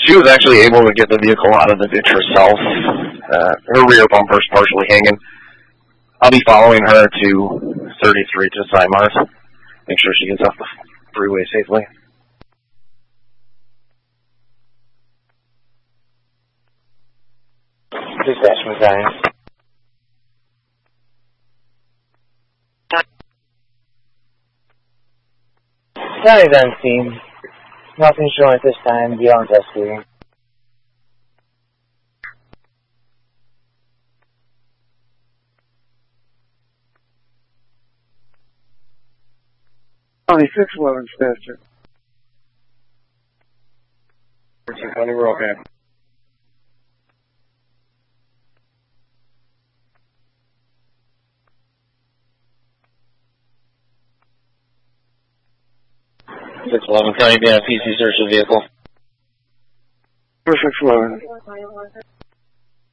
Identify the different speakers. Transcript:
Speaker 1: She was actually able to get the vehicle out of the ditch herself. Her rear bumper's partially hanging. I'll be following her to 33 to Simars. Make sure she gets off the freeway safely.
Speaker 2: Dispatch, Messiah. County's on scene. Nothing showing at this time. Beyond investigating.
Speaker 3: County 611, dispatcher.
Speaker 4: County, we're okay.
Speaker 2: County, be on a PC search of the vehicle.
Speaker 3: 611.